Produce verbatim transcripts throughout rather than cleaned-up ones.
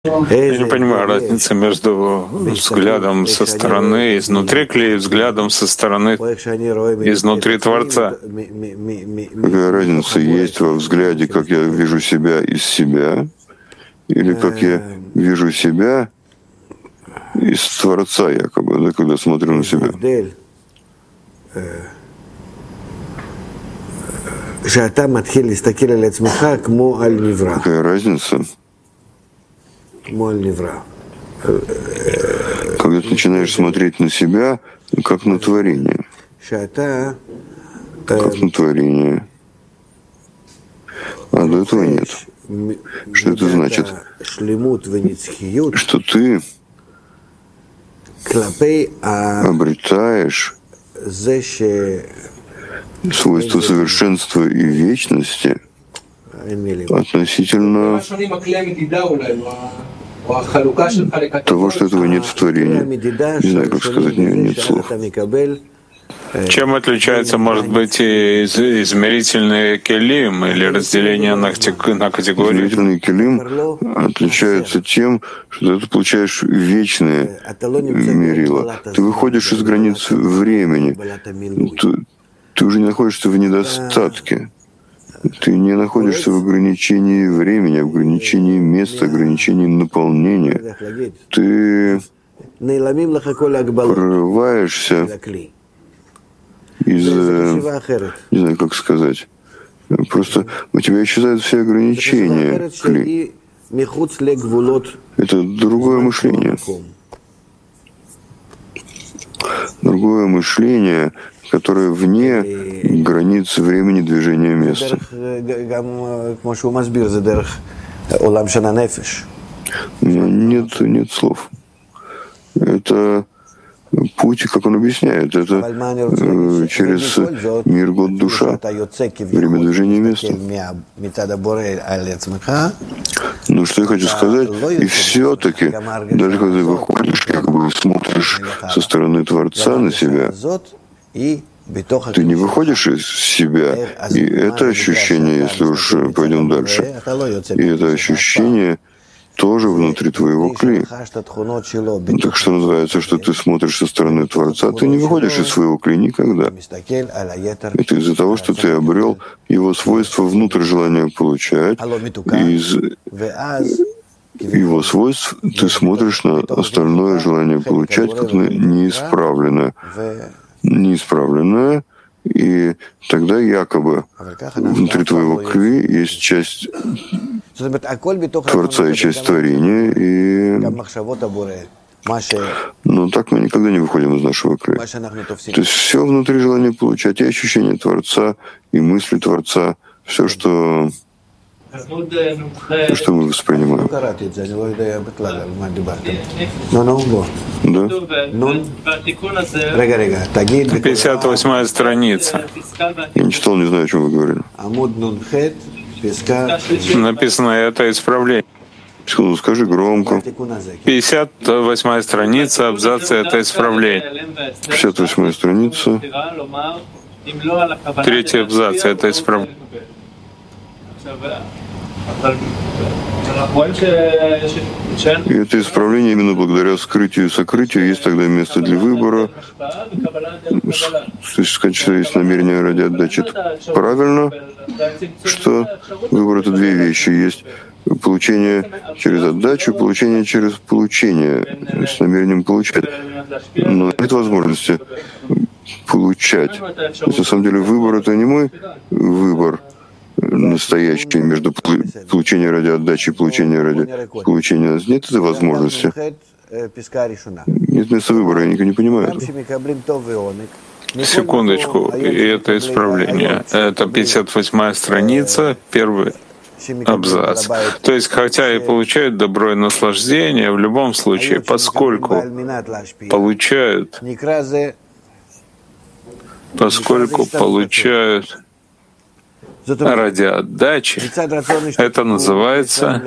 Я не понимаю разницы между взглядом со стороны изнутри клея и взглядом со стороны изнутри Творца. Какая разница есть во взгляде, как я вижу себя из себя, или как я вижу себя из Творца, якобы, да, когда смотрю на себя? Какая разница? Когда ты начинаешь смотреть на себя, как на творение. Как на творение. А до этого нет. Что это значит? Что ты обретаешь свойства совершенства и вечности относительно того, что этого нет в творении. Не знаю, как сказать, нет, нет слов. Чем отличается, может быть, и измерительный келим или разделение на категории? Измерительный келим отличается тем, что ты получаешь вечное мерило. Ты выходишь из границ времени. Ты, ты уже не находишься в недостатке. Ты не находишься в ограничении времени, ограничении места, ограничении наполнения. Ты прорываешься из, не знаю, как сказать, просто у тебя исчезают все ограничения. Кли. Это другое мышление. Другое мышление, которое вне границ времени, движения, места. Нет, нет слов. Это путь, как он объясняет, это э, через мир, год, душа, время, движения, места. Но что я хочу сказать, и все-таки, даже когда ты выходишь, как бы смотришь со стороны Творца на себя, ты не выходишь из себя, и это ощущение, если уж пойдем дальше, и это ощущение тоже внутри твоего кли. Так что называется, что ты смотришь со стороны Творца, ты не выходишь из своего кли никогда. Это из-за того, что ты обрел его свойства внутрь желания получать, и из его свойств ты смотришь на остальное желание получать как на неисправленное. Неисправленное, и тогда якобы внутри твоего кли есть часть Творца и часть творения, и... Но так мы никогда не выходим из нашего кли. То есть все внутри желания получать, и ощущение Творца, и мысли Творца, все, что... То, что мы воспринимаем. Да? пятьдесят восьмая страница. Я не читал, не знаю, о чем вы говорили. Написано это исправление. Секунду, скажи громко. пятьдесят восьмая страница, абзац это исправление. пятьдесят восьмая страница. Третий абзац это исправление. И это исправление именно благодаря скрытию и сокрытию есть тогда место для выбора. То есть сказать, что есть намерение ради отдачи, это правильно, что выбор — это две вещи. Есть получение через отдачу, получение через получение, с намерением получать. Но нет возможности получать. То есть, на самом деле выбор — это не мой выбор настоящий между получением ради отдачи и получением ради получения. Нет этой возможности. Нет места выбора, я никого не понимаю. Секундочку, и это исправление. Это пятьдесят восьмая страница, первый абзац. То есть, хотя и получают добро и наслаждение, в любом случае, поскольку получают, поскольку получают ради отдачи, это называется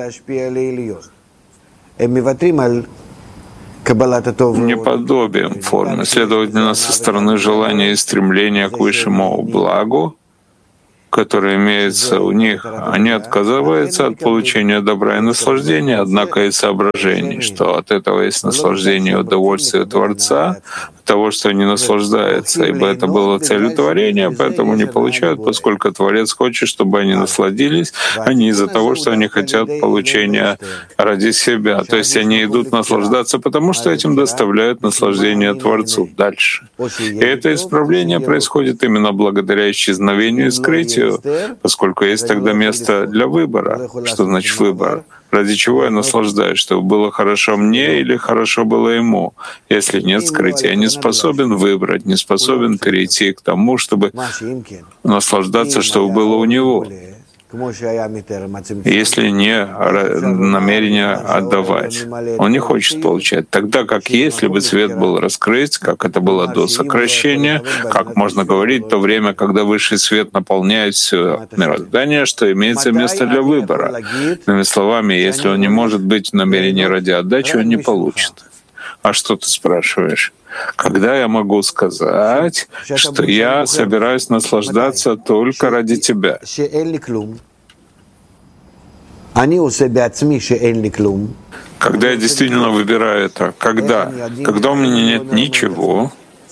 неподобием формы. Следовательно, со стороны желания и стремления к высшему благу, которые имеются у них, они отказываются от получения добра и наслаждения, однако есть соображение, что от этого есть наслаждение и удовольствие Творца, того, что они наслаждаются, ибо это было целью творения, поэтому не получают, поскольку Творец хочет, чтобы они насладились, а не из-за того, что они хотят получения ради себя. То есть они идут наслаждаться, потому что этим доставляют наслаждение Творцу дальше. И это исправление происходит именно благодаря исчезновению и скрытию, поскольку есть тогда место для выбора. Что значит выбор? Ради чего я наслаждаюсь, чтобы было хорошо мне или хорошо было ему? Если нет скрытия, я не способен выбрать, не способен перейти к тому, чтобы наслаждаться, чтобы было у него. Если не намерение отдавать, он не хочет получать. Тогда как если бы свет был раскрыт, как это было до сокращения, как можно говорить, то время, когда высший свет наполняет все мироздание, что имеется место для выбора. Иными словами, если он не может быть в намерении ради отдачи, он не получит. А что ты спрашиваешь? Когда я могу сказать, что я собираюсь наслаждаться только ради тебя? Когда я действительно выбираю это, когда? Когда у меня нет ничего,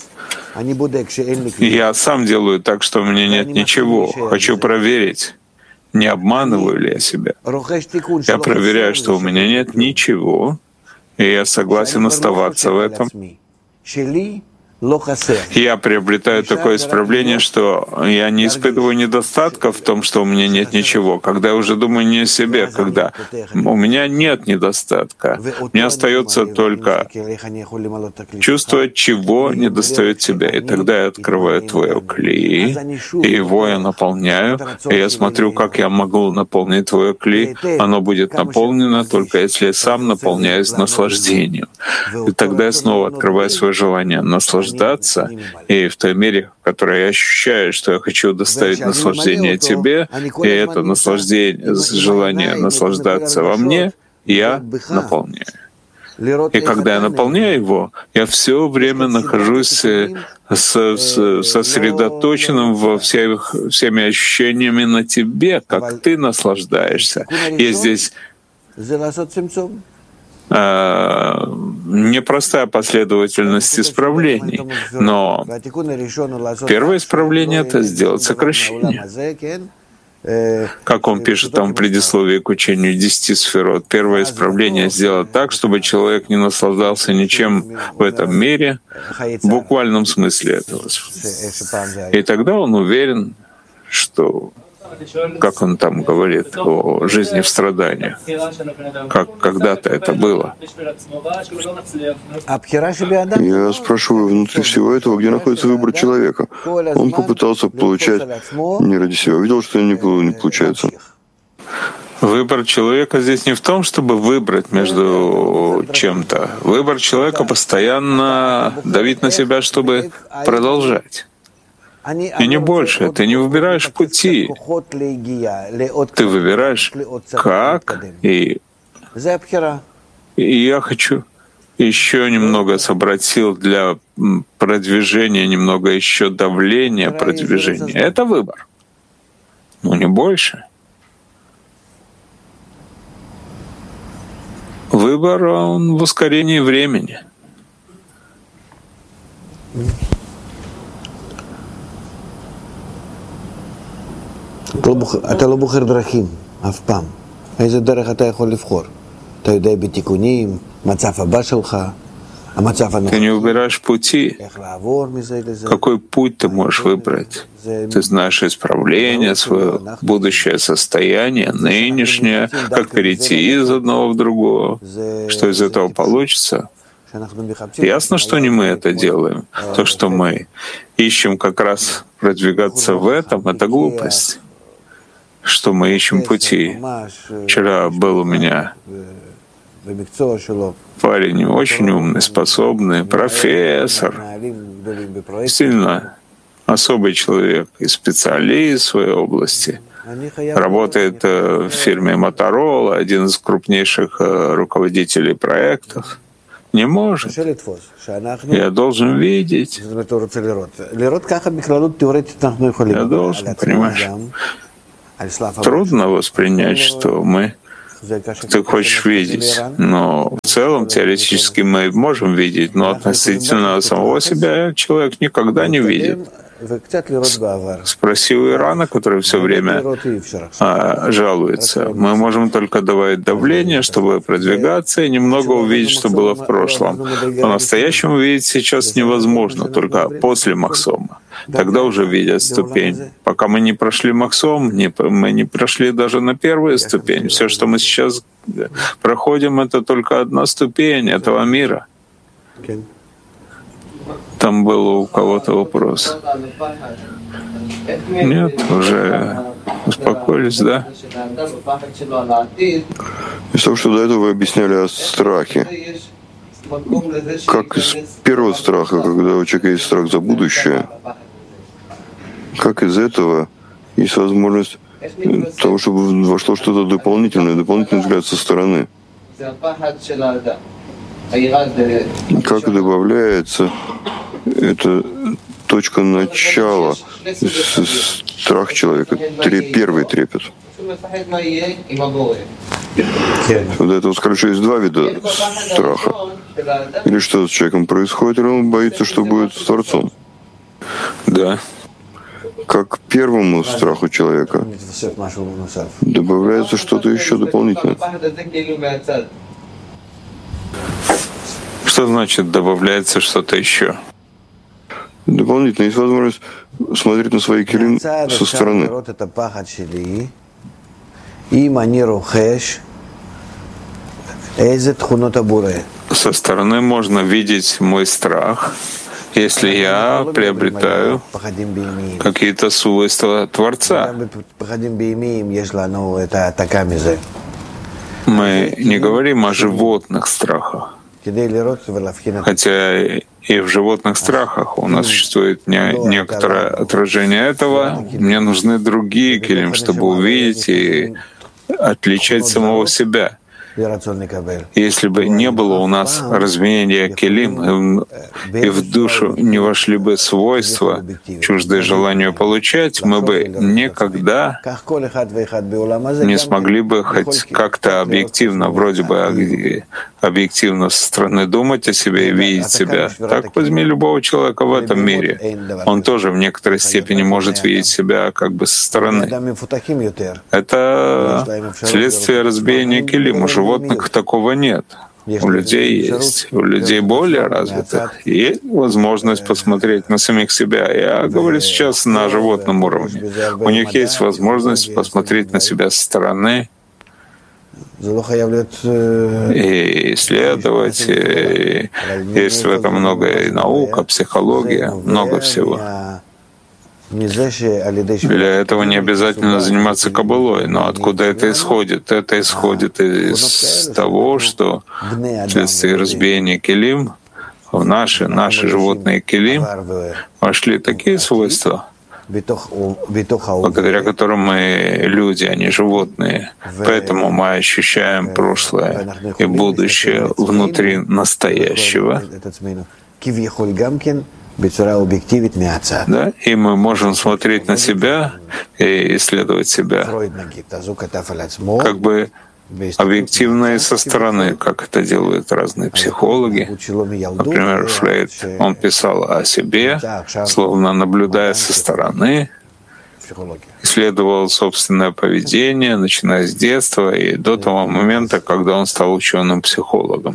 я сам делаю так, что у меня нет ничего. Хочу проверить, не обманываю ли я себя. Я проверяю, что у меня нет ничего, и я согласен оставаться в этом. Я приобретаю такое исправление, что я не испытываю недостатка в том, что у меня нет ничего. Когда я уже думаю не о себе, когда у меня нет недостатка, мне остается только чувствовать, чего недостает тебя. И тогда я открываю твое кли, и его я наполняю, и я смотрю, как я могу наполнить твое кли. Оно будет наполнено только если я сам наполняюсь наслаждением. И тогда я снова открываю свое желание наслаждаться, и в той мере, в которой я ощущаю, что я хочу доставить наслаждение тебе, и это наслаждение, желание наслаждаться во мне, я наполняю. И когда я наполняю его, я все время нахожусь сосредоточенным во всех, всеми ощущениями на тебе, как ты наслаждаешься. Есть здесь непростая последовательность исправлений, но первое исправление — это сделать сокращение. Как он пишет там в предисловии к учению десяти сферот, первое исправление — сделать так, чтобы человек не наслаждался ничем в этом мире, в буквальном смысле этого. И тогда он уверен, что, как он там говорит, о жизни в страданиях, как когда-то это было. Я спрашиваю, внутри всего этого, где находится выбор человека? Он попытался получать не ради себя, увидел, что не получается. Выбор человека здесь не в том, чтобы выбрать между чем-то. Выбор человека постоянно давит на себя, чтобы продолжать. И не больше. Ты не выбираешь пути. Ты выбираешь как. И, и я хочу еще немного собрать сил для продвижения, немного еще давления продвижения. Это выбор. Но не больше. Выбор, он в ускорении времени. אתה לא בוחר דרכים, אף פעם. איזה דרך אתה יכול לבחור? אתה יודע בתיקונים, מצב הבא שלך, המצב הנוכחי. Ты не выбираешь пути. Какой путь ты можешь выбрать? Ты знаешь исправление, свое будущее состояние, нынешнее, как перейти из одного в другого. Что из этого получится? Ясно, что не мы это делаем. То, что мы ищем как раз продвигаться в этом, это глупость. Что мы ищем пути. Вчера был у меня парень очень умный, способный, профессор, сильно особый человек и специалист в своей области. Работает в фирме Motorola, один из крупнейших руководителей проектов. Не может. Я должен видеть. Я должен, понимаешь? Трудно воспринять, что мы... Ты хочешь видеть, но в целом теоретически мы можем видеть, но относительно самого себя человек никогда не видит. Спроси у Ирана, который все время а, жалуется. Мы можем только давать давление, чтобы продвигаться, и немного увидеть, что было в прошлом. По-настоящему видеть сейчас невозможно, только после Махсома. Тогда уже видят ступень. Пока мы не прошли Махсом, не, мы не прошли даже на первую ступень. Все, что мы сейчас проходим, это только одна ступень этого мира. Там был у кого-то вопрос. Нет, уже успокоились, да? Из того, что до этого вы объясняли о страхе. Как из первого страха, когда у человека есть страх за будущее, как из этого есть возможность того, чтобы вошло что-то дополнительное, дополнительный взгляд со стороны? Как добавляется эта точка начала, страх человека, первый трепет? Вот это вот сказали, что есть два вида страха. Или что с человеком происходит, или он боится, что будет с Творцом. Да. Как к первому страху человека добавляется что-то еще дополнительное. Что значит добавляется что-то еще? Дополнительно есть возможность смотреть на свои келим со стороны. Со стороны можно видеть мой страх, если я приобретаю какие-то свойства Творца. Мы не говорим о животных страхах. Хотя и в животных страхах у нас существует не, некоторое отражение этого. Мне нужны другие келим, чтобы увидеть и отличать самого себя. Если бы не было у нас разменения келим, и в душу не вошли бы свойства, чуждые желанию получать, мы бы никогда не смогли бы хоть как-то объективно, вроде бы объективно со стороны думать о себе и видеть себя. Так возьми любого человека в этом мире. Он тоже в некоторой степени может видеть себя как бы со стороны. Это следствие разбиения келим. У животных такого нет. У людей есть. У людей более развитых есть возможность посмотреть на самих себя. Я говорю сейчас на животном уровне. У них есть возможность посмотреть на себя со стороны и исследовать. И есть в этом много и наука, психология, много всего. Для этого не обязательно заниматься каббалой, но откуда это исходит? Это исходит из того, что вследствие разбиения келим в наши, наши животные келим вошли такие свойства, благодаря которым мы люди, а не животные. Поэтому мы ощущаем прошлое и будущее внутри настоящего. Да? И мы можем смотреть на себя и исследовать себя как бы объективно и со стороны, как это делают разные психологи. Например, Фрейд, он писал о себе, словно наблюдая со стороны, исследовал собственное поведение, начиная с детства и до того момента, когда он стал ученым-психологом.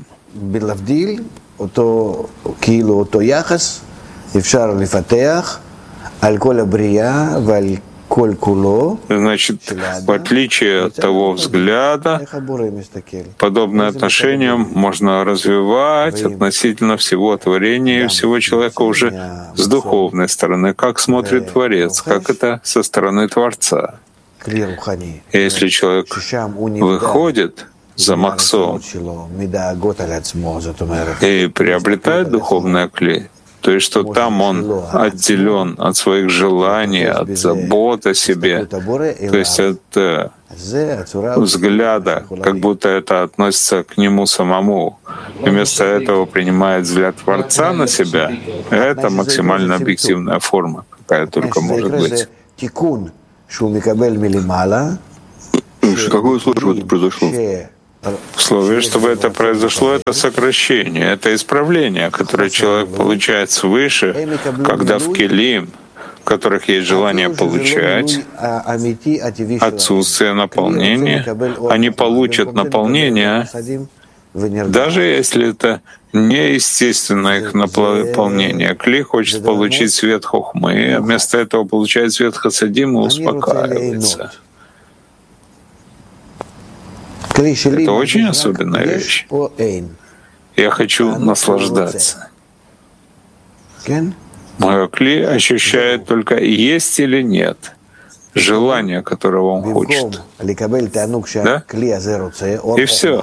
Значит, в отличие от того взгляда, подобное отношение можно развивать относительно всего творения и всего человека уже с духовной стороны, как смотрит Творец, как это со стороны Творца. И если человек выходит за Махсом и приобретает духовное кли, то есть что там он отделен от своих желаний, от забот о себе, то есть от э, взгляда, как будто это относится к нему самому, и вместо этого принимает взгляд Творца на себя, это максимально объективная форма, какая только может быть. Какое условие, чтобы это произошло? Условие, чтобы это произошло, это сокращение, это исправление, которое человек получает свыше, когда в келим, в которых есть желание получать, отсутствие наполнения, они получат наполнение, даже если это неестественное их наполнение. Кли хочет получить свет хохмы, а вместо этого получает свет хасадим и успокаивается. Это очень особенная вещь. Я хочу наслаждаться. Мое кли ощущает только есть или нет желание, которого он хочет. Да? И все.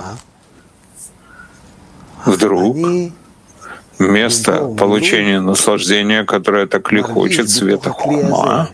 Вдруг вместо получения наслаждения, которое это кли хочет, света хохма,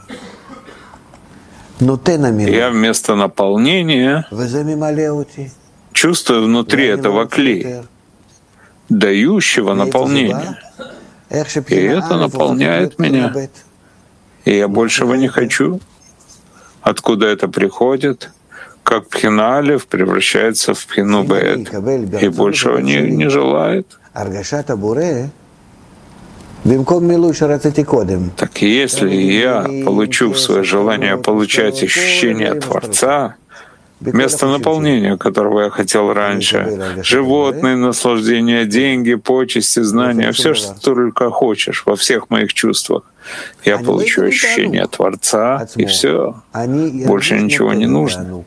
я вместо наполнения чувствую внутри этого кли, дающего наполнение. И это наполняет меня. И я большего не хочу. Откуда это приходит? Как пхина алеф превращается в пхину бет. И большего не, не желает. Так если я получу в свое желание получать ощущение Творца, вместо наполнения, которого я хотел раньше, животные, наслаждения, деньги, почести, знания, все, что только хочешь, во всех моих чувствах, я получу ощущение Творца, и все. Больше ничего не нужно.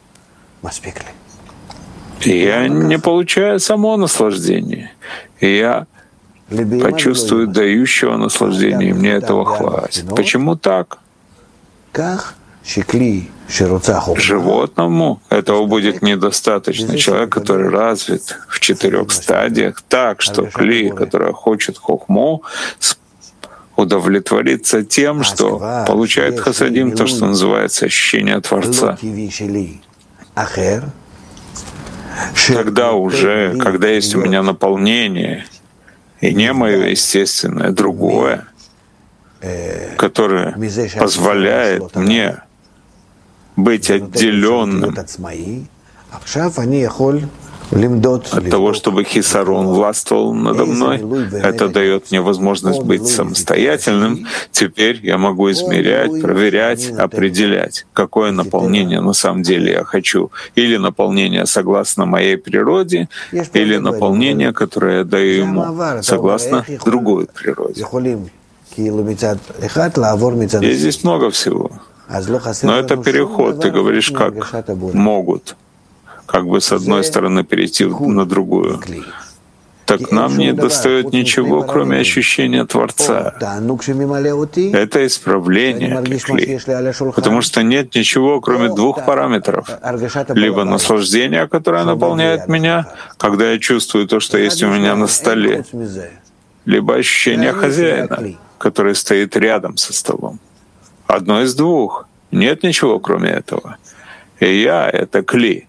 И я не получаю само наслаждение. И я почувствую дающего наслаждения, и мне этого хватит. Почему так? Животному этого будет недостаточно. Человек, который развит в четырех стадиях так, что кли, который хочет хохму, удовлетворится тем, что получает хасадим, то, что называется ощущение Творца. Тогда уже, когда есть у меня наполнение, и не мое естественное, другое, которое позволяет мне быть отделенным от того, чтобы хисарон властвовал надо мной. Это дает мне возможность быть самостоятельным. Теперь я могу измерять, проверять, определять, какое наполнение на самом деле я хочу. Или наполнение согласно моей природе, или наполнение, которое я даю ему согласно другой природе. И здесь много всего. Но это переход, ты говоришь, как могут, как бы с одной стороны перейти на другую. Так нам не достает ничего, кроме ощущения Творца. Это исправление для кли. Потому что нет ничего, кроме двух параметров. Либо наслаждение, которое наполняет меня, когда я чувствую то, что есть у меня на столе, либо ощущение хозяина, который стоит рядом со столом. Одно из двух. Нет ничего, кроме этого. И я — это кли.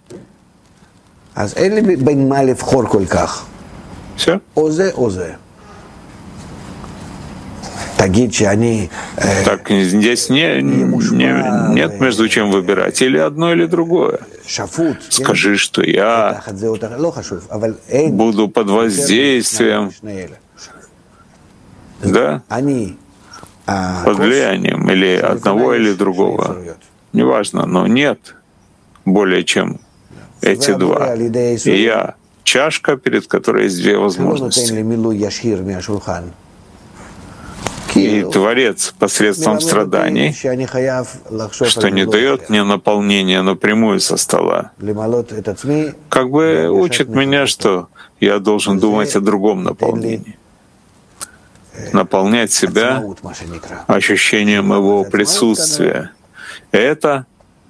Все? Так здесь не, не, нет между чем выбирать. Или одно, или другое. Скажи, что я буду под воздействием, да? Под влиянием или одного, или другого. Неважно, но нет более чем эти два. И я — чашка, перед которой есть две возможности. И Творец посредством страданий, что не дает мне наполнения напрямую со стола, как бы учит меня, что я должен думать о другом наполнении. Наполнять себя ощущением его присутствия. Это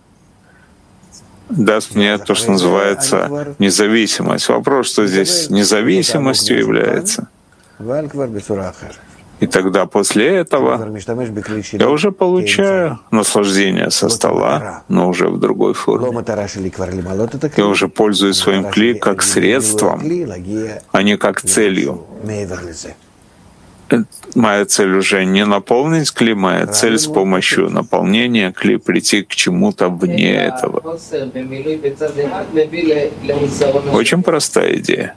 даст мне то, что называется независимость. Вопрос, что здесь независимостью является. И тогда после этого я уже получаю наслаждение со стола, но уже в другой форме. Я уже пользуюсь своим кли как средством, а не как целью. Моя цель уже не наполнить кли, моя цель с помощью наполнения кли прийти к чему-то вне этого. Очень простая идея.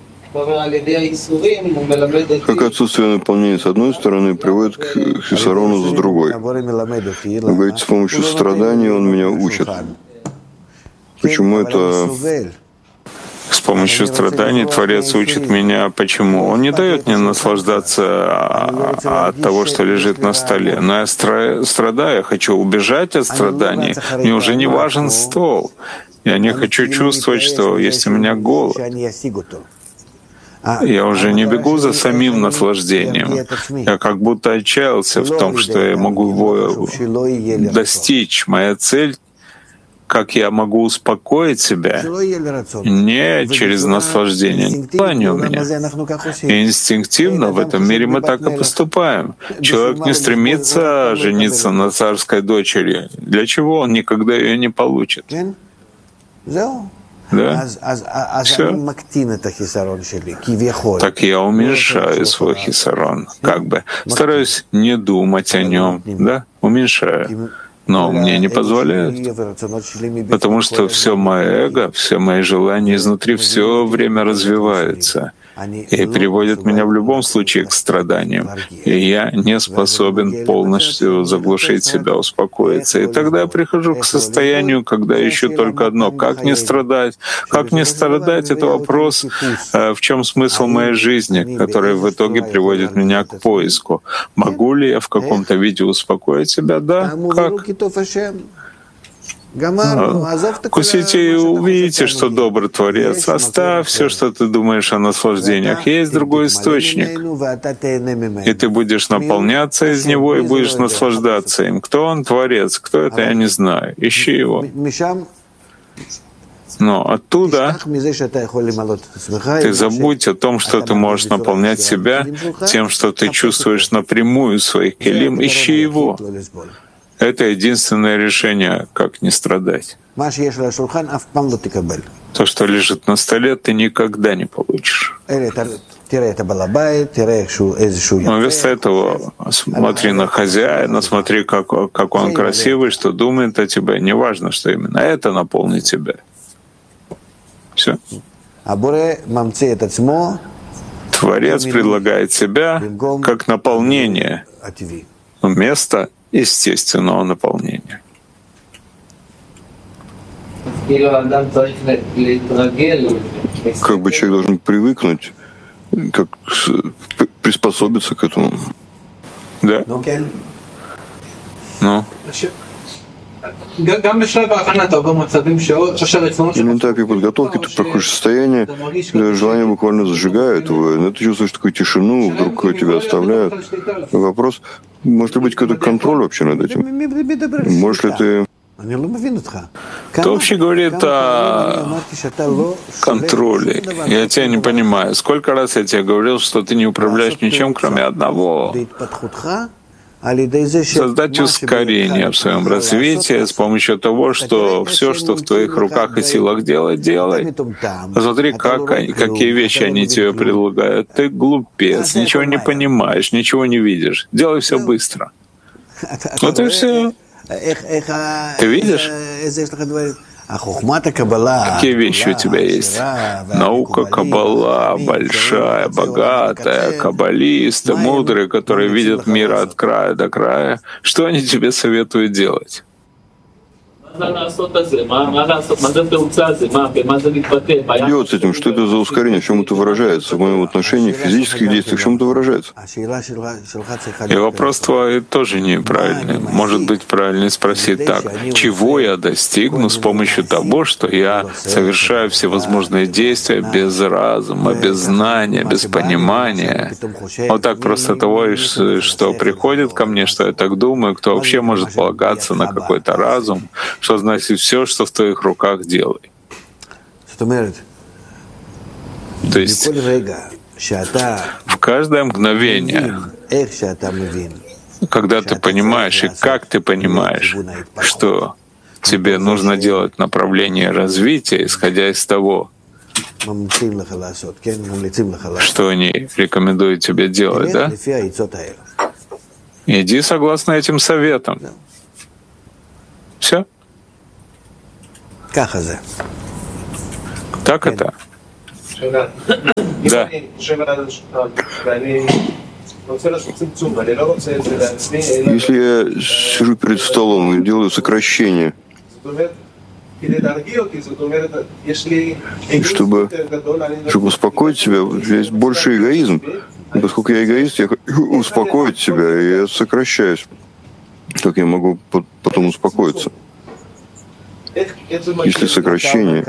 Как отсутствие наполнения с одной стороны приводит к хисарону с другой. Вы говорите, с помощью страданий он меня учит. Почему это... С помощью страданий Творец учит меня, почему. Он не дает мне наслаждаться от того, что лежит на столе. Но я страдаю, я хочу убежать от страданий. Мне уже не важен стол. Я не хочу чувствовать, что есть у меня голод. Я уже не бегу за самим наслаждением. Я как будто отчаялся в том, что я могу его достичь. Моя цель — как я могу успокоить себя не через наслаждение. Желание у меня. И инстинктивно в этом мире мы так и поступаем. Человек не стремится жениться на царской дочери. Для чего? Он никогда ее не получит. Да? Все. Так я уменьшаю свой хисарон. Как бы. Стараюсь не думать о нем. Да? Уменьшаю. Но мне не позволяют, потому что все мое эго, все мои желания изнутри все время развиваются и приводят меня в любом случае к страданиям. И я не способен полностью заглушить себя, успокоиться. И тогда я прихожу к состоянию, когда ищу только одно — как не страдать. Как не страдать — это вопрос, в чем смысл моей жизни, который в итоге приводит меня к поиску. Могу ли я в каком-то виде успокоить себя? Да. Как? Вкусите и увидите, что добрый Творец. Оставь все, что ты думаешь о наслаждениях. Есть другой источник, и ты будешь наполняться из него и будешь наслаждаться им. Кто он, Творец? Кто это, я не знаю. Ищи его. Но оттуда ты забудь о том, что ты можешь наполнять себя тем, что ты чувствуешь напрямую своих келим. Ищи его. Это единственное решение, как не страдать. То, что лежит на столе, ты никогда не получишь. Но вместо этого смотри на хозяина, смотри, как, как он красивый, что думает о тебе. Неважно, что именно. Это наполнит тебя. Все. Творец предлагает себя как наполнение вместо естественного наполнения. Как бы человек должен привыкнуть, как приспособиться к этому. Да. Ну. И на этапе подготовки ты проходишь состояние, когда желание буквально зажигает его, но ты чувствуешь такую тишину, вдруг тебя оставляют. Вопрос, может ли быть какой-то контроль вообще над этим? Можешь ли ты... Кто вообще говорит о контроле? Я тебя не понимаю. Сколько раз я тебе говорил, что ты не управляешь ничем, кроме одного — создать ускорение в своем развитии с помощью того, что все, что в твоих руках и силах делать, делай. Посмотри, как, какие вещи они тебе предлагают. Ты глупец, ничего не понимаешь, ничего не видишь. Делай все быстро. Вот и все. Ты видишь? Какие вещи у тебя есть? Наука Каббала, большая, богатая, каббалисты, мудрые, которые видят мир от края до края. Что они тебе советуют делать? Делать с этим, что это за ускорение, в чем это выражается? В моем отношении, в физических действиях, в чем это выражается? И вопрос твой тоже неправильный. Может быть, правильнее спросить так: чего я достигну с помощью того, что я совершаю всевозможные действия без разума, без знания, без понимания? Вот так просто того, что приходит ко мне, что я так думаю, кто вообще может полагаться на какой-то разум, что значит все, что в твоих руках, делай. То есть в каждое мгновение, Когда ты понимаешь, и как ты понимаешь, что тебе нужно делать направление развития, исходя из того, что они рекомендуют тебе делать, да? Иди согласно этим советам. Все? Так это? Да. Если я сижу перед столом и делаю сокращение, и чтобы, чтобы успокоить себя, есть больше эгоизм. И поскольку я эгоист, я хочу успокоить себя, и я сокращаюсь. Как я могу потом успокоиться? Если сокращение...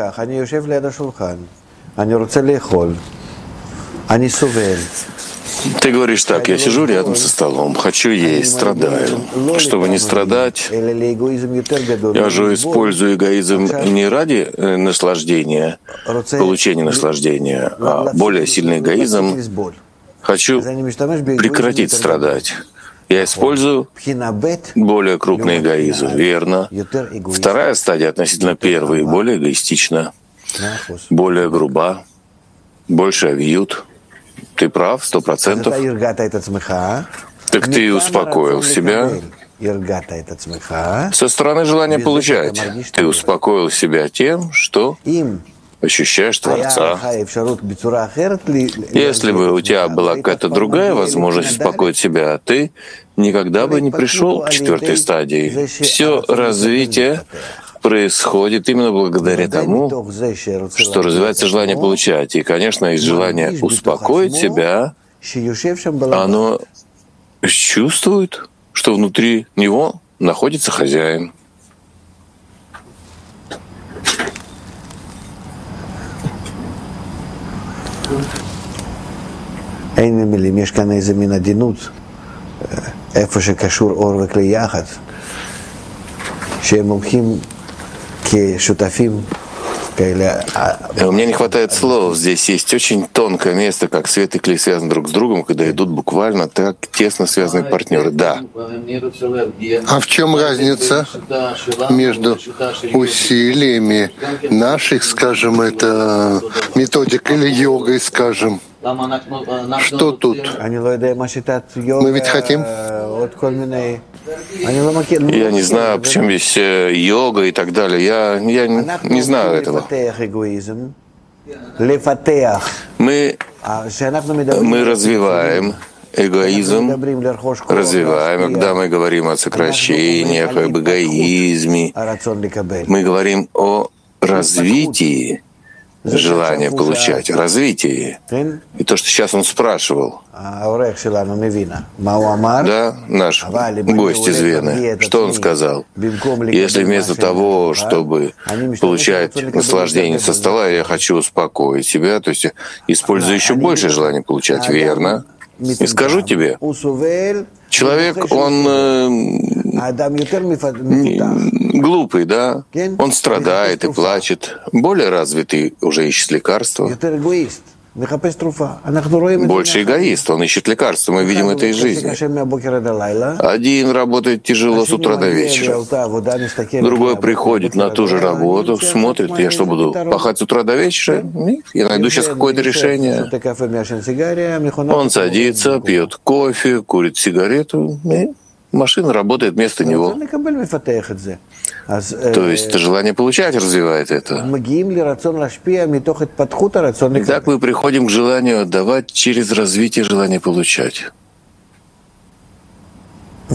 Ты говоришь так: я сижу рядом со столом, хочу есть, страдаю. Чтобы не страдать, я же использую эгоизм не ради наслаждения, получения наслаждения, а более сильный эгоизм. Хочу прекратить страдать. Я использую более крупный эгоизм, верно? Вторая стадия относительно первой более эгоистична, более груба, больше обьют. Ты прав, сто процентов. Так ты успокоил себя со стороны желания получать. Ты успокоил себя тем, что ощущаешь Творца. Если бы у тебя была какая-то другая возможность успокоить себя, ты никогда бы не пришел к четвертой стадии. Все развитие происходит именно благодаря тому, что развивается желание получать. И, конечно, из желания успокоить себя, оно чувствует, что внутри него находится хозяин. אין מילים, יש כאן איזה מין עדינות, איפה שקשור אור וכלי יחד, שהם הולכים כשותפים כאלה. У меня не хватает слов. Здесь есть очень тонкое место, как свет и клей связаны друг с другом, когда идут буквально так тесно связанные партнеры. Да. А в чем разница между усилиями наших, скажем, это методик или йогой, скажем? Что тут? Мы ведь хотим? Я не знаю, почему здесь йога и так далее. Я, я не знаю этого. Мы, мы развиваем эгоизм, развиваем, когда мы говорим о сокращениях, об эгоизме, мы говорим о развитии желание получать, развитие. И то, что сейчас он спрашивал, да, наш гость из Вены, что он сказал? Если вместо того, чтобы получать наслаждение со стола, я хочу успокоить себя, то есть использую еще больше желание получать, верно? И скажу тебе, человек, он глупый, да? Он страдает и плачет. Более развитый уже ищет лекарства. Больше эгоист, он ищет лекарства. Мы видим это из жизни. Один работает тяжело с утра до вечера. Другой приходит на ту же работу, смотрит, я что, буду пахать с утра до вечера? Я найду сейчас какое-то решение. Он садится, пьет кофе, курит сигарету, и машина работает вместо него. То есть желание получать развивает это. Так мы приходим к желанию отдавать через развитие желания получать. А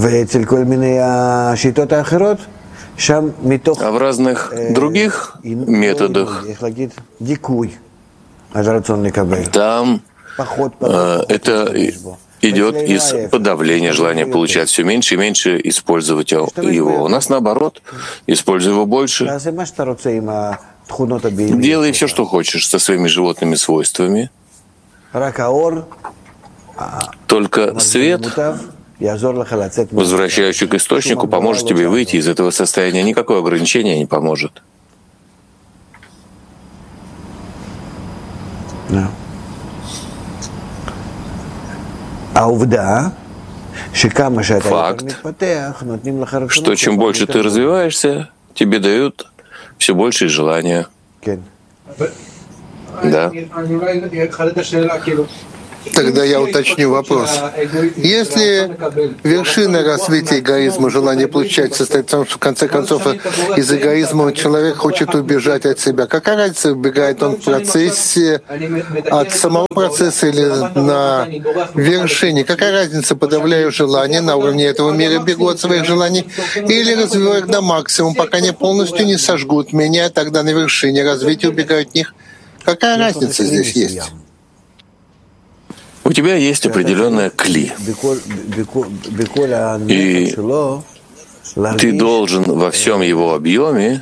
в разных других методах там э, это идет из подавления желания получать все меньше и меньше использовать его. У нас наоборот, используй его больше. Делай все, что хочешь со своими животными свойствами. Только свет, возвращающий к источнику, поможет тебе выйти из этого состояния. Никакое ограничение не поможет. факт, что чем больше ты развиваешься, тебе дают все большие желания. Да. Тогда я уточню вопрос. Если вершина развития эгоизма, желание получать, состоит в том, что в конце концов из эгоизма человек хочет убежать от себя, какая разница, убегает он в процессе от самого процесса или на вершине? Какая разница, подавляю желания на уровне этого мира, бегу от своих желаний, или развиваю их до максимума, пока они полностью не сожгут меня, тогда на вершине развития убегаю от них? Какая разница здесь есть? У тебя есть определенная кли, и ты должен во всем его объеме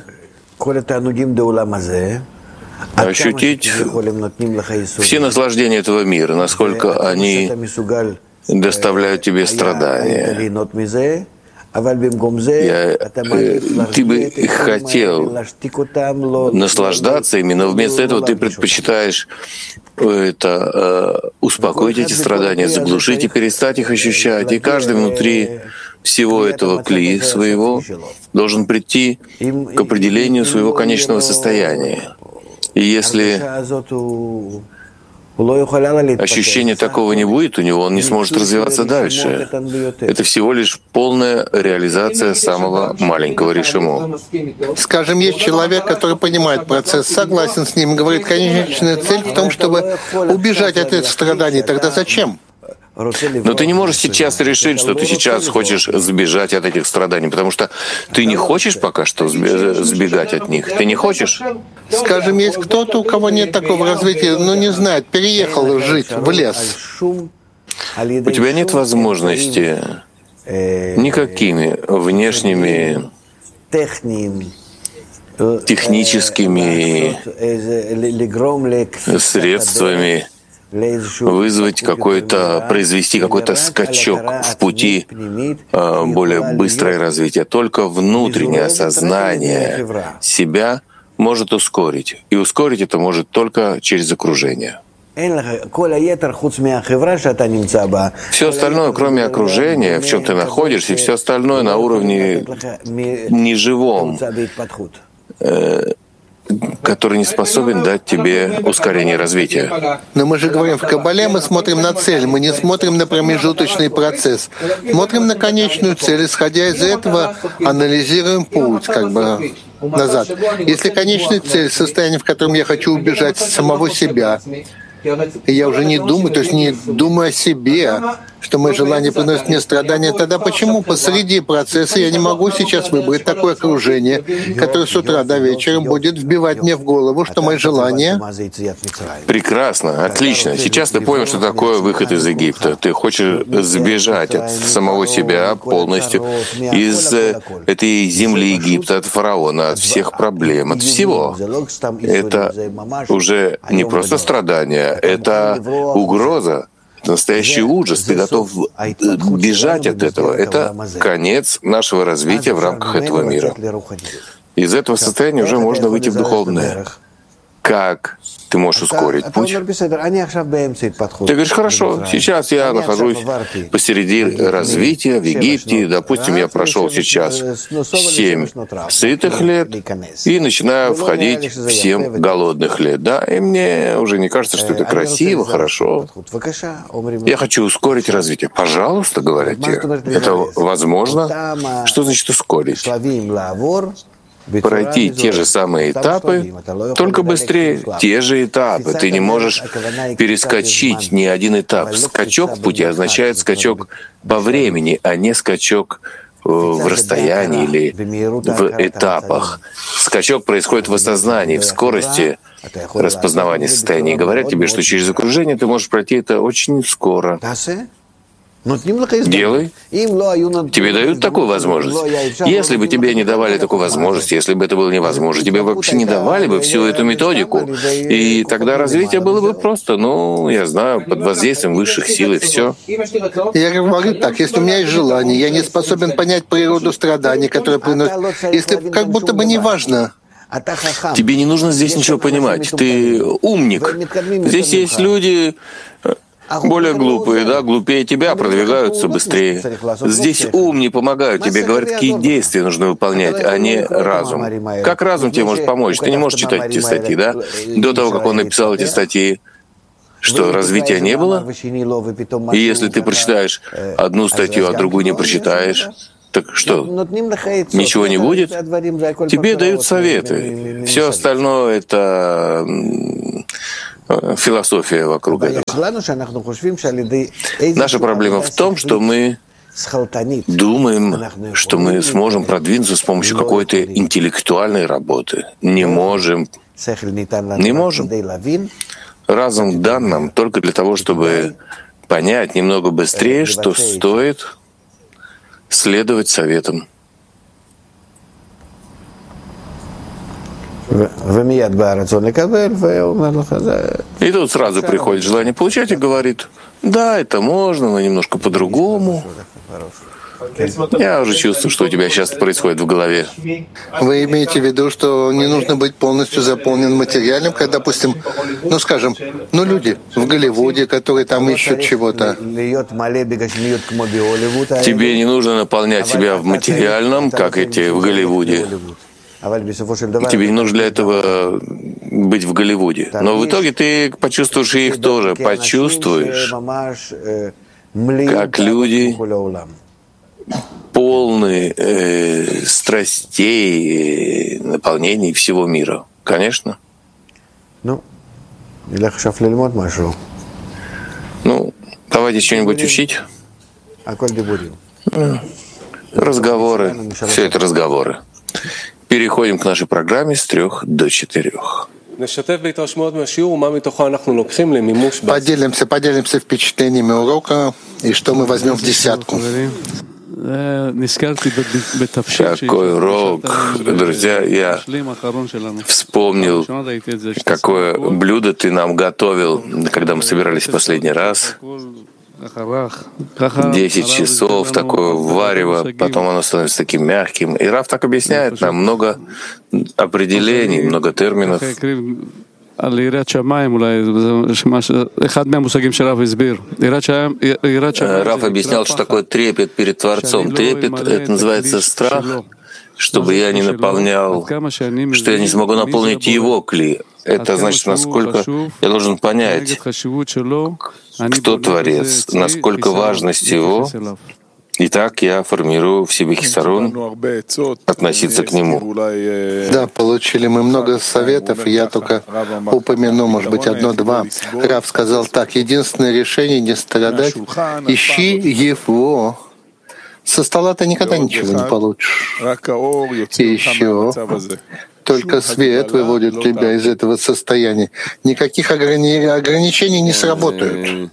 ощутить все наслаждения этого мира, насколько они доставляют тебе страдания. Я, э, ты бы хотел наслаждаться ими, но вместо этого ты предпочитаешь это, э, успокоить эти страдания, заглушить и перестать их ощущать. И каждый внутри всего этого кли своего должен прийти к определению своего конечного состояния. И если ощущения такого не будет у него, он не сможет развиваться дальше. Это всего лишь полная реализация самого маленького решимо. Скажем, есть человек, который понимает процесс, согласен с ним, говорит, конечная цель в том, чтобы убежать от этих страданий. Тогда зачем? Но ты не можешь сейчас решить, что ты сейчас хочешь сбежать от этих страданий, потому что ты не хочешь пока что сбегать от них. Ты не хочешь? Скажем, есть кто-то, у кого нет такого развития, но не знает, переехал жить в лес. У тебя нет возможности никакими внешними техническими средствами вызвать какой-то, произвести какой-то скачок в пути более быстрое развитие. Только внутреннее осознание себя может ускорить. И ускорить это может только через окружение. Все остальное, кроме окружения, в чем ты находишься, и все остальное на уровне неживом, который не способен дать тебе ускорение развития. Но мы же говорим, в Кабале мы смотрим на цель, мы не смотрим на промежуточный процесс. Смотрим на конечную цель, исходя из этого анализируем путь, как бы назад. Если конечная цель — состояние, в котором я хочу убежать от самого себя, и я уже не думаю, то есть не думаю о себе, что мои желания приносят мне страдания, тогда почему посреди процесса я не могу сейчас выбрать такое окружение, которое с утра до вечера будет вбивать мне в голову, что мои желания... Прекрасно, отлично. Сейчас ты понял, что такое выход из Египта. Ты хочешь сбежать от самого себя полностью, из этой земли Египта, от фараона, от всех проблем, от всего. Это уже не просто страдание, это угроза. Настоящий ужас, ты готов бежать от этого. Это конец нашего развития в рамках этого мира. Из этого состояния уже можно выйти в духовное. Как ты можешь ускорить путь? Ты говоришь, хорошо, сейчас я нахожусь посреди развития в Египте, допустим, я прошел сейчас семь сытых лет и начинаю входить в семь голодных лет. Да, и мне уже не кажется, что это красиво, хорошо. Я хочу ускорить развитие. Пожалуйста, говорят тебе. Это возможно? Что значит ускорить? Пройти те же самые этапы, только быстрее, те же этапы. Ты не можешь перескочить ни один этап. Скачок в пути означает скачок по времени, а не скачок в расстоянии или в этапах. Скачок происходит в осознании, в скорости распознавания состояний. Говорят тебе, что через окружение ты можешь пройти это очень скоро. Делай. Тебе дают такую возможность. Если бы тебе не давали такую возможность, если бы это было невозможно, тебе вообще не давали бы всю эту методику, и тогда развитие было бы просто, ну, я знаю, под воздействием высших сил и все. Я говорю так, если у меня есть желание, я не способен понять природу страданий, которые приносят, если как будто бы не важно. Тебе не нужно здесь ничего понимать. Ты умник. Здесь есть люди... более глупые, да, глупее тебя, продвигаются быстрее. Здесь ум не помогает тебе, говорит, какие действия нужно выполнять, а не разум. Как разум тебе может помочь? Ты не можешь читать эти статьи, да? До того, как он написал эти статьи, что развития не было? И если ты прочитаешь одну статью, а другую не прочитаешь, так что, ничего не будет? Тебе дают советы. Все остальное — это философия вокруг этого. Наша проблема в том, что мы думаем, что мы сможем продвинуться с помощью какой-то интеллектуальной работы. Не можем. Не можем. Разум дан нам только для того, чтобы понять немного быстрее, что стоит следовать советам. И тут сразу приходит желание получать и говорит: да, это можно, но немножко по-другому. Я уже чувствую, что у тебя сейчас происходит в голове. Вы имеете в виду, что не нужно быть полностью заполнен материалем, как, допустим, ну, скажем, ну, люди в Голливуде, которые там ищут чего-то. Тебе не нужно наполнять себя в материальном, как эти в Голливуде. Тебе не нужно для этого быть в Голливуде. Но в итоге ты почувствуешь их тоже. Почувствуешь, как люди полны э, страстей, э, наполнений всего мира. Конечно. Ну, давайте что-нибудь учить. Разговоры. Все это разговоры. Переходим к нашей программе с трех до четырех. Поделимся, поделимся впечатлениями урока и что мы возьмем в десятку. Какой урок, друзья, я вспомнил, какое блюдо ты нам готовил, когда мы собирались в последний раз. Десять часов, такое варево, потом оно становится таким мягким. И Рав так объясняет нам много определений, много терминов. Рав объяснял, что такое трепет перед Творцом. Трепет — это называется страх, чтобы я не наполнял, что я не смогу наполнить его кли. Это значит, насколько я должен понять, кто Творец, насколько важность его. И так я формирую в себе хисарон относиться к нему. Да, получили мы много советов, и я только упомяну, может быть, одно-два. Рав сказал так: единственное решение — не страдать, ищи его. Со стола ты никогда ничего не получишь. И еще только свет выводит тебя из этого состояния. Никаких ограни... ограничений не сработают.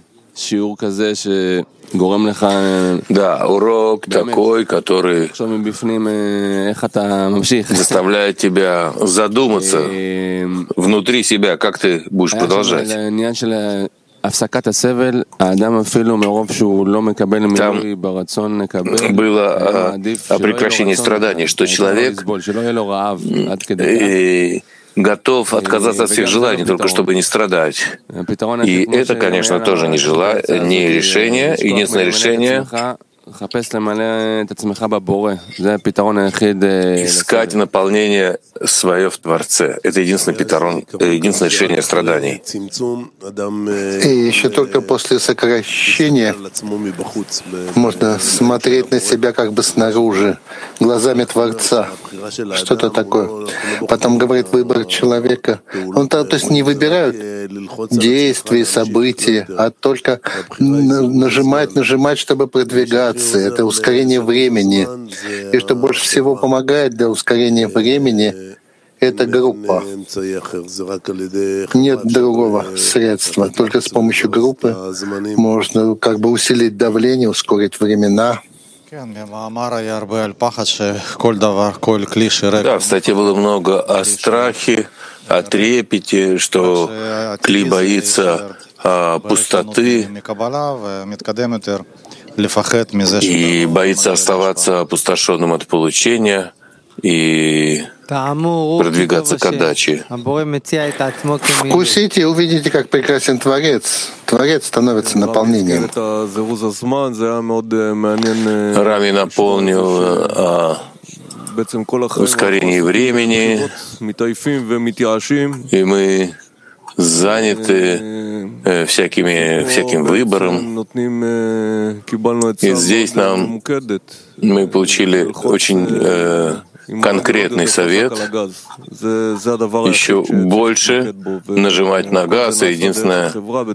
Да, урок такой, который заставляет тебя задуматься внутри себя, как ты будешь продолжать. Там было о прекращении страданий, что человек готов отказаться от всех желаний, только чтобы не страдать. И это, конечно, тоже не желание, не решение. Единственное решение — искать наполнение свое в Творце. Это единственный петрон, единственное решение страданий. И еще только после сокращения можно смотреть на себя как бы снаружи, глазами Творца. Что-то такое. Потом говорит выбор человека. Он то, то есть не выбирают действия, события, а только нажимать, нажимать, чтобы продвигаться. Это ускорение времени. И что больше всего помогает для ускорения времени — это группа. Нет другого средства. Только с помощью группы можно как бы усилить давление, ускорить времена. Да, в статье было много о страхе, о трепете, что Кли боится а, пустоты и боится оставаться опустошенным от получения и продвигаться к отдаче. Вкусите и увидите, как прекрасен Творец. Творец становится наполнением. Рами наполнил о ускорении времени, и мы заняты э, всякими, всяким выбором. И здесь нам мы получили очень э, конкретный совет еще больше нажимать на газ. И единственное,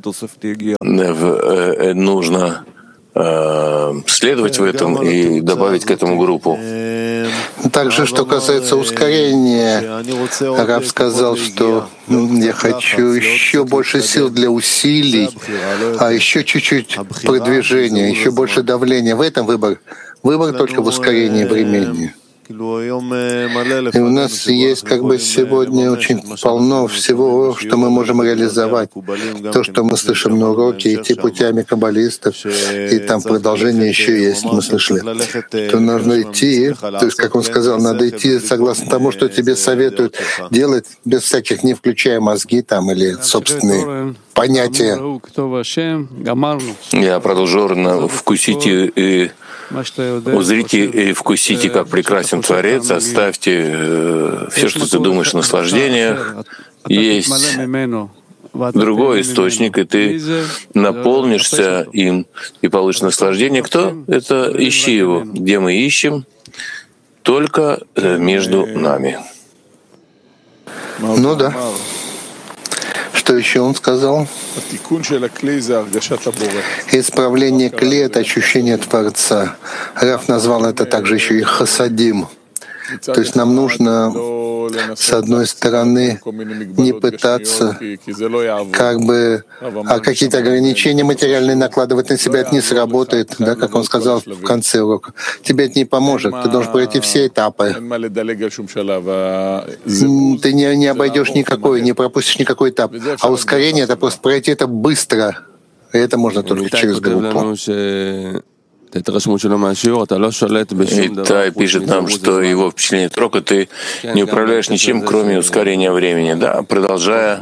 э, нужно э, следовать в этом и добавить к этому группу. Также, что касается ускорения, Рав сказал, что я хочу еще больше сил для усилий, а еще чуть-чуть продвижения, еще больше давления. В этом выбор. Выбор только в ускорении времени. И у нас есть как бы сегодня очень полно всего, что мы можем реализовать. То, что мы слышим на уроке, идти путями каббалистов, и там продолжение еще есть, мы слышали. То нужно идти, то есть, как он сказал, надо идти согласно тому, что тебе советуют делать, без всяких, не включая мозги там или собственные понятия. Я продолжу вкусите и узрите и вкусите, как прекрасен Творец, оставьте э, все, что ты думаешь о наслаждениях. Есть другой источник, и ты наполнишься им и получишь наслаждение. Кто? Это ищи его. Где мы ищем? Только между нами. Ну да. Что еще он сказал? Исправление клея — это ощущение Творца. Рав назвал это также еще и хасадим. То есть нам нужно, с одной стороны, не пытаться как бы а какие-то ограничения материальные накладывать на себя, это не сработает, да, как он сказал в конце урока. Тебе это не поможет, ты должен пройти все этапы. Ты не, не обойдешь никакой, не пропустишь никакой этап. А ускорение — это просто пройти это быстро. И это можно только через группу. Итай пишет нам, что его впечатление трока ты не управляешь ничем, кроме ускорения времени. Да, продолжая,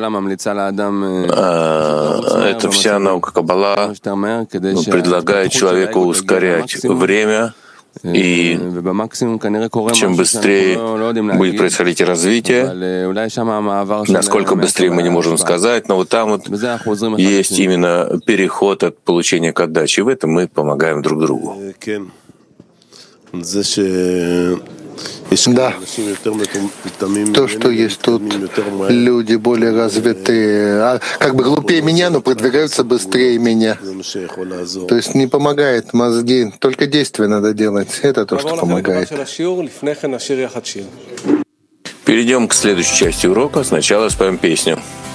это вся наука Каббала предлагает человеку ускорять время, и чем быстрее будет происходить развитие, насколько быстрее мы не можем сказать, но вот там вот есть именно переход от получения к отдаче. И в этом мы помогаем друг другу. Да, то, что есть тут люди более развитые, а как бы глупее меня, но продвигаются быстрее меня. То есть не помогает мозги, только действия надо делать. Это то, что помогает. Перейдем к следующей части урока. Сначала споем песню.